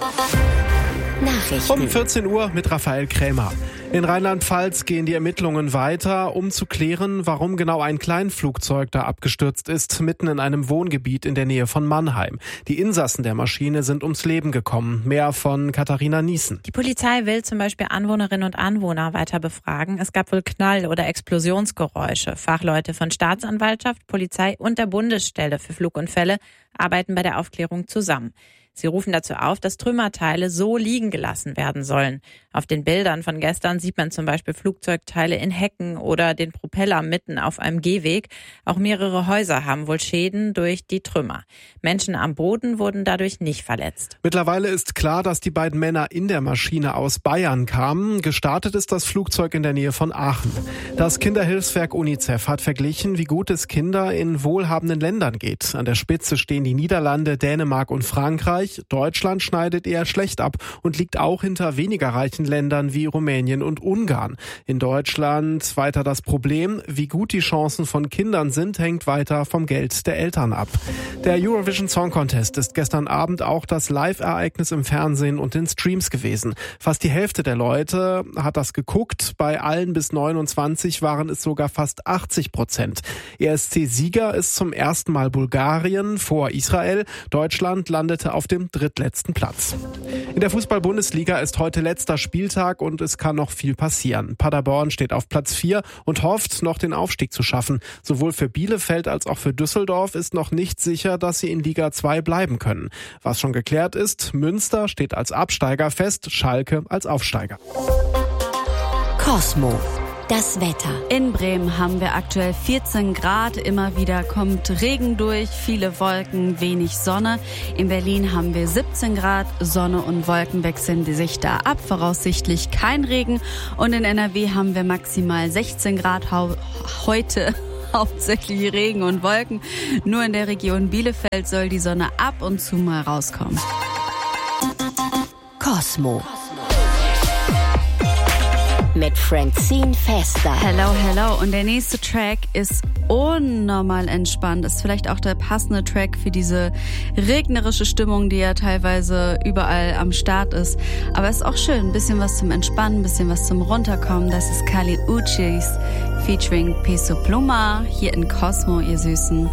Nachrichten. Um 14 Uhr mit Raphael Krämer. In Rheinland-Pfalz gehen die Ermittlungen weiter, um zu klären, warum genau ein Kleinflugzeug da abgestürzt ist, mitten in einem Wohngebiet in der Nähe von Mannheim. Die Insassen der Maschine sind ums Leben gekommen. Mehr von Katharina Niesen. Die Polizei will zum Beispiel Anwohnerinnen und Anwohner weiter befragen. Es gab wohl Knall- oder Explosionsgeräusche. Fachleute von Staatsanwaltschaft, Polizei und der Bundesstelle für Flugunfälle arbeiten bei der Aufklärung zusammen. Sie rufen dazu auf, dass Trümmerteile so liegen gelassen werden sollen. Auf den Bildern von gestern sieht man zum Beispiel Flugzeugteile in Hecken oder den Propeller mitten auf einem Gehweg. Auch mehrere Häuser haben wohl Schäden durch die Trümmer. Menschen am Boden wurden dadurch nicht verletzt. Mittlerweile ist klar, dass die beiden Männer in der Maschine aus Bayern kamen. Gestartet ist das Flugzeug in der Nähe von Aachen. Das Kinderhilfswerk UNICEF hat verglichen, wie gut es Kinder in wohlhabenden Ländern geht. An der Spitze stehen die Niederlande, Dänemark und Frankreich. Deutschland schneidet eher schlecht ab und liegt auch hinter weniger reichen Ländern wie Rumänien und Ungarn. In Deutschland weiter das Problem, wie gut die Chancen von Kindern sind, hängt weiter vom Geld der Eltern ab. Der Eurovision Song Contest ist gestern Abend auch das Live-Ereignis im Fernsehen und in Streams gewesen. Fast die Hälfte der Leute hat das geguckt. Bei allen bis 29 waren es sogar fast 80%. ESC-Sieger ist zum ersten Mal Bulgarien vor Israel. Deutschland landete auf dem drittletzten Platz. In der Fußball-Bundesliga ist heute letzter Spieltag und es kann noch viel passieren. Paderborn steht auf Platz 4 und hofft, noch den Aufstieg zu schaffen. Sowohl für Bielefeld als auch für Düsseldorf ist noch nicht sicher, dass sie in Liga 2 bleiben können. Was schon geklärt ist, Münster steht als Absteiger fest, Schalke als Aufsteiger. Cosmo. Das Wetter. In Bremen haben wir aktuell 14 Grad. Immer wieder kommt Regen durch, viele Wolken, wenig Sonne. In Berlin haben wir 17 Grad. Sonne und Wolken wechseln sich da ab. Voraussichtlich kein Regen. Und in NRW haben wir maximal 16 Grad heute. Hauptsächlich Regen und Wolken. Nur in der Region Bielefeld soll die Sonne ab und zu mal rauskommen. Cosmo. Mit Francine Fester. Hello, hello. Und der nächste Track ist unnormal entspannt. Ist vielleicht auch der passende Track für diese regnerische Stimmung, die ja teilweise überall am Start ist. Aber es ist auch schön. Ein bisschen was zum Entspannen, ein bisschen was zum Runterkommen. Das ist Kali Uchis featuring Peso Pluma hier in Cosmo, ihr Süßen.